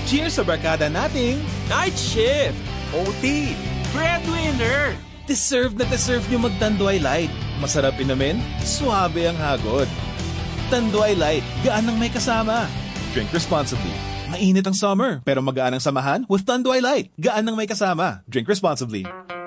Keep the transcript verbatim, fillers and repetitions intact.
Cheers sa barkada nating Night Shift! O T! Breadwinner! deserve na deserve nyo mag-Tanduay Light. Masarap inumin, suabe ang hagod. Tanduay Light, gaan ng may kasama. Drink responsibly. Mainit ang summer, pero magaan ang samahan with Tanduay Light. Gaan ng may kasama. Drink responsibly.